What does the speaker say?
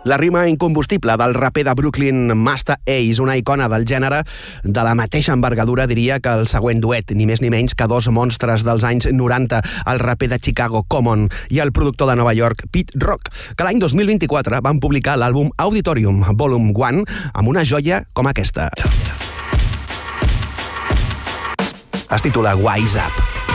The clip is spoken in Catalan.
La rima incombustible del raper de Brooklyn Masta Ace, una icona del gènere de la mateixa envergadura, diria que el següent duet, ni més ni menys que dos monstres dels anys 90, el raper de Chicago Common i el productor de Nova York Pete Rock, que l'any 2024 van publicar l'àlbum Auditorium Volume 1 amb una joia com aquesta. Es titula Wise Up.